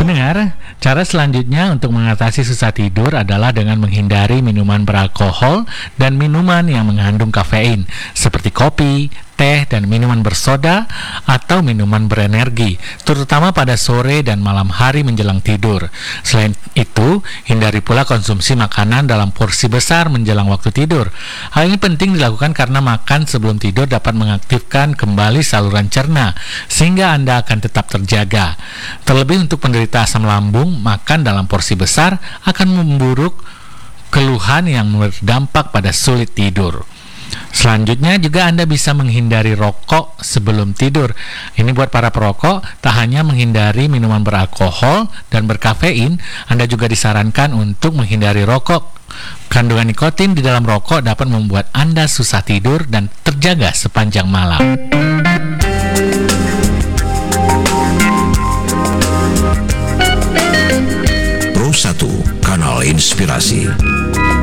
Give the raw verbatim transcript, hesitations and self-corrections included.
Pendengar, cara selanjutnya untuk mengatasi susah tidur adalah dengan menghindari minuman beralkohol dan minuman yang mengandung kafein, seperti kopi, teh, dan minuman bersoda atau minuman berenergi, terutama pada sore dan malam hari menjelang tidur. Selain itu, hindari pula konsumsi makanan dalam porsi besar menjelang waktu tidur. Hal ini penting dilakukan karena makan sebelum tidur dapat mengaktifkan kembali saluran cerna, sehingga Anda akan tetap terjaga. Terlebih untuk penderita asam lambung, makan dalam porsi besar akan memburuk keluhan yang berdampak pada sulit tidur. Selanjutnya juga Anda bisa menghindari rokok sebelum tidur. Ini buat para perokok, tak hanya menghindari minuman beralkohol dan berkafein, Anda juga disarankan untuk menghindari rokok. Kandungan nikotin di dalam rokok dapat membuat Anda susah tidur dan terjaga sepanjang malam. Pro satu, Kanal Inspirasi.